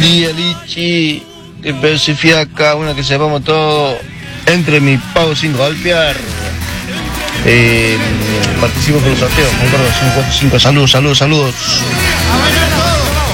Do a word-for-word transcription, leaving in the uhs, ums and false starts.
día, Lichi. Que especifica una que sepamos todo. Entre mi pago sin golpear. Eh, participo por los sorteos. cinco cuatro cinco. Saludos, saludos, saludos.